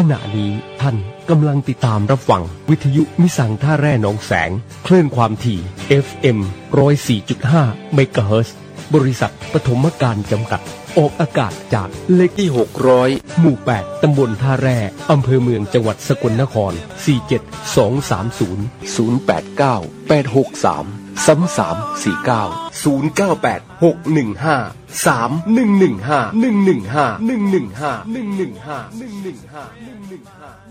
ขณะนี้ท่านกำลังติดตามรับฟังวิทยุมิสังท่าแร่หนองแสงคลื่นความถี่ FM 104.5 เมกะเฮิรตซ์บริษัทปฐมการจำกัดออกอากาศจากเลขที่600หมู่8ตำบลท่าแร่อำเภอเมืองจังหวัดสกลนคร47230 089 863 3349 098 615 3115115 115 115 115 115 115